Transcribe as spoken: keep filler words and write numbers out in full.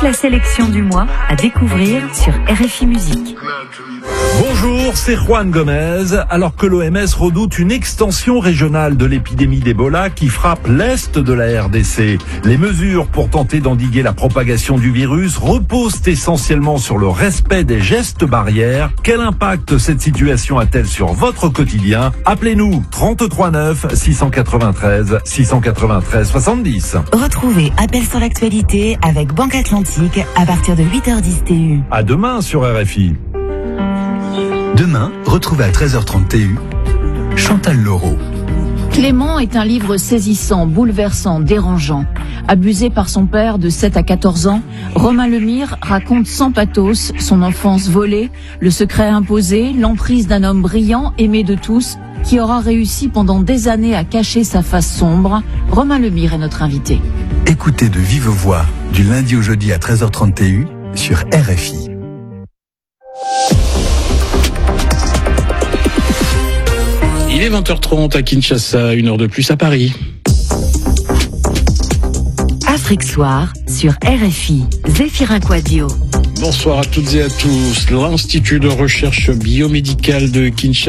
toute la sélection du mois à découvrir sur R F I Musique. Bonjour, c'est Juan Gomez. Alors que l'O M S redoute une extension régionale de l'épidémie d'Ebola qui frappe l'est de la R D C, les mesures pour tenter d'endiguer la propagation du virus reposent essentiellement sur le respect des gestes barrières. Quel impact cette situation a-t-elle sur votre quotidien? Appelez-nous trente-trois neuf six cent quatre-vingt-treize six cent quatre-vingt-treize soixante-dix. Retrouvez Appel sur l'actualité avec Banque Atlantique à partir de huit heures dix T U. À demain sur R F I. Demain, retrouvez à treize heures trente T U Chantal Laureau. Clément est un livre saisissant, bouleversant, dérangeant. Abusé par son père de sept à quatorze ans, Romain Lemire raconte sans pathos son enfance volée, le secret imposé, l'emprise d'un homme brillant, aimé de tous, qui aura réussi pendant des années à cacher sa face sombre. Romain Lemire est notre invité. Écoutez de vive voix du lundi au jeudi à treize heures trente T U sur R F I. Il est vingt heures trente à Kinshasa, une heure de plus à Paris. Afrique Soir sur R F I. Zéphirin Quadio. Bonsoir à toutes et à tous. L'Institut de recherche biomédicale de Kinshasa